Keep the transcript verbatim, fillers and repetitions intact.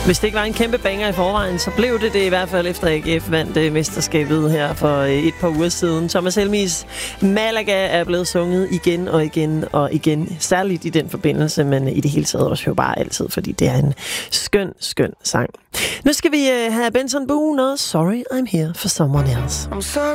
Hvis det ikke var en kæmpe banger i forvejen, så blev det det i hvert fald efter A G F vandt uh, mesterskabet her for uh, et par uger siden. Thomas Helmis Malaga er blevet sunget igen og igen og igen. Særligt i den forbindelse, men i det hele taget også jo bare altid, fordi det er en skøn, skøn sang. Nu skal vi uh, have Benson Boone og Sorry I'm Here for Someone Else. I'm sorry